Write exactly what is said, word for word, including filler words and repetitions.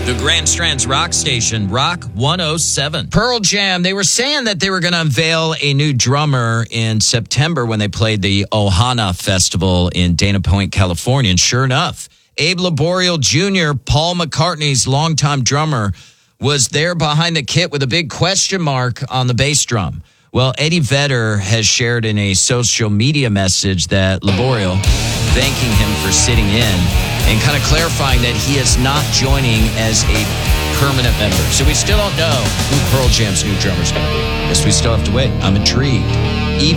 The Grand Strands Rock Station, Rock one oh seven. Pearl Jam, they were saying that they were going to unveil a new drummer in September when they played the Ohana Festival in Dana Point, California. And sure enough, Abe Laboriel Junior, Paul McCartney's longtime drummer, was there behind the kit with a big question mark on the bass drum. Well, Eddie Vedder has shared in a social media message that Laboriel, thanking him for sitting in and kind of clarifying that he is not joining as a permanent member. So we still don't know who Pearl Jam's new drummer is going to be. Guess we still have to wait. I'm intrigued.